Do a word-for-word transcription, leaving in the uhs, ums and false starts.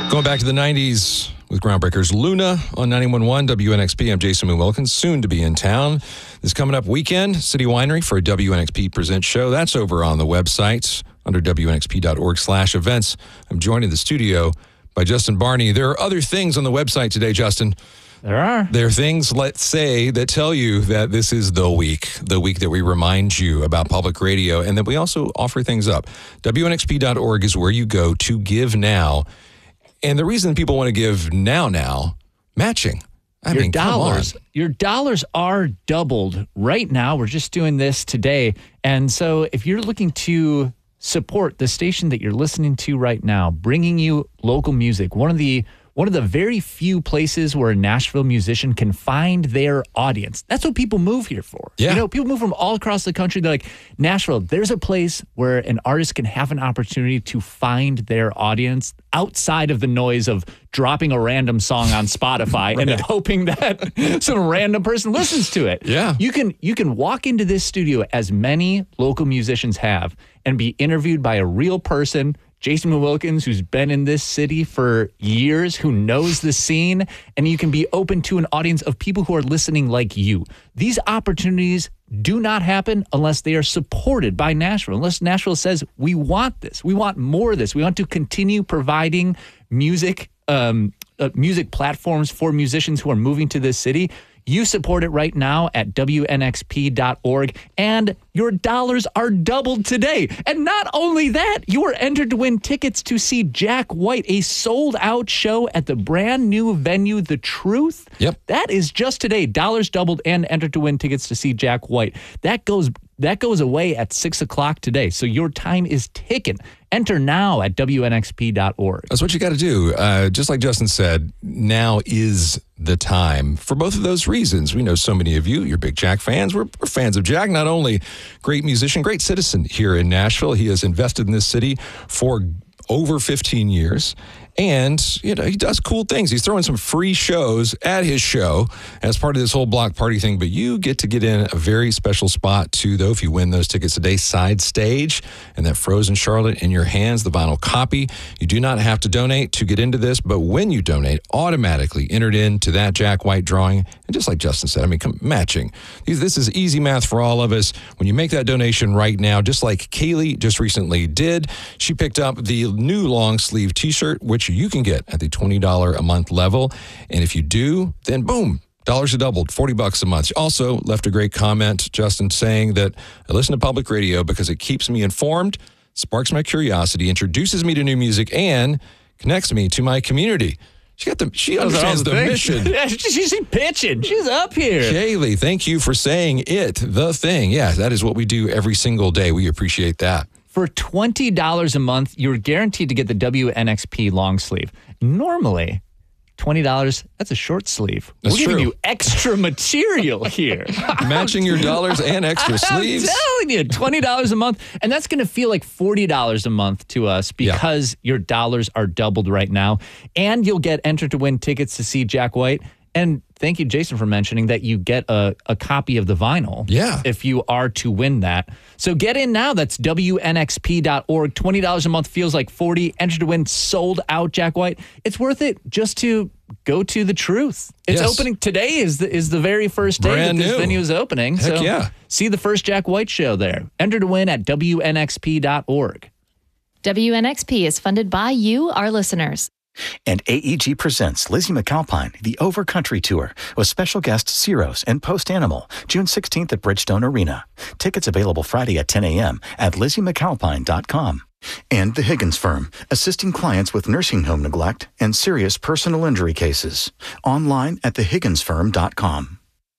Going back to the nineties with Groundbreakers, Luna on ninety-one point one W N X P. I'm Jason Moon Wilkins, soon to be in town. This coming up weekend, City Winery for a W N X P Presents show. That's over on the website under W N X P dot org slash events. I'm joined in the studio by Justin Barney. There are other things on the website today, Justin. There are. There are things, let's say, that tell you that this is the week, the week that we remind you about public radio, and that we also offer things up. W N X P dot org is where you go to give now. And the reason people want to give now, now, matching. I your mean, dollars, come on. Your dollars are doubled right now. We're just doing this today. And so if you're looking to support the station that you're listening to right now, bringing you local music, one of the One of the very few places where a Nashville musician can find their audience. That's what people move here for. Yeah. You know, people move from all across the country. They're like, Nashville, there's a place where an artist can have an opportunity to find their audience outside of the noise of dropping a random song on Spotify right. and then hoping that some random person listens to it. Yeah. You can you can walk into this studio, as many local musicians have, and be interviewed by a real person, Jason Wilkins, who's been in this city for years, who knows the scene, and you can be open to an audience of people who are listening like you. These opportunities do not happen unless they are supported by Nashville, unless Nashville says, we want this, we want more of this, we want to continue providing music, um, uh, music platforms for musicians who are moving to this city. You support it right now at W N X P dot org, and your dollars are doubled today. And not only that, you are entered to win tickets to see Jack White, a sold-out show at the brand new venue, The Truth. Yep. That is just today. Dollars doubled and entered to win tickets to see Jack White. That goes that goes away at six o'clock today, so your time is ticking. Enter now at W N X P dot org. That's what you got to do. Uh, just like Justin said, now is the time for both of those reasons. We know so many of you, you're big Jack fans. We're, we're fans of Jack, not only great musician, great citizen here in Nashville. He has invested in this city for over fifteen years. And, you know, he does cool things. He's throwing some free shows at his show as part of this whole block party thing. But you get to get in a very special spot, too, though, if you win those tickets today. Side stage and that Frozen Charlotte in your hands, the vinyl copy. You do not have to donate to get into this. But when you donate, automatically entered into that Jack White drawing. And just like Justin said, I mean, come, matching. This is easy math for all of us. When you make that donation right now, just like Kaylee just recently did, she picked up the new long sleeve T-shirt, which you can get at the twenty dollars a month level. And if you do, then boom, dollars are doubled, forty bucks a month. She also left a great comment, Justin, saying that I listen to public radio because it keeps me informed, sparks my curiosity, introduces me to new music, and connects me to my community. She got the. She understands the, the mission. Yeah, she's pitching. She's up here. Kaylee, thank you for saying it, the thing. Yeah, that is what we do every single day. We appreciate that. For twenty dollars a month, you're guaranteed to get the W N X P long sleeve. Normally, twenty dollars, that's a short sleeve. That's We're giving true. you extra material here. Matching your dollars and extra sleeves. I'm telling you, twenty dollars a month. And that's going to feel like forty dollars a month to us because yeah. your dollars are doubled right now. And you'll get entered to win tickets to see Jack White. And thank you, Jason, for mentioning that you get a, a copy of the vinyl. Yeah. If you are to win that. So get in now. That's W N X P dot org. twenty dollars a month feels like forty dollars. Enter to win sold out Jack White. It's worth it just to go to The Truth. It's yes. opening. Today is the, is the very first day Brand that this new. venue is opening. Heck so yeah. see the first Jack White show there. Enter to win at W N X P dot org. W N X P is funded by you, our listeners. And A E G presents Lizzie McAlpine, the Overcountry Tour, with special guests Ciros and Post Animal, June sixteenth at Bridgestone Arena. Tickets available Friday at ten a.m. at lizzie mcalpine dot com. And The Higgins Firm, assisting clients with nursing home neglect and serious personal injury cases. Online at the higgins firm dot com.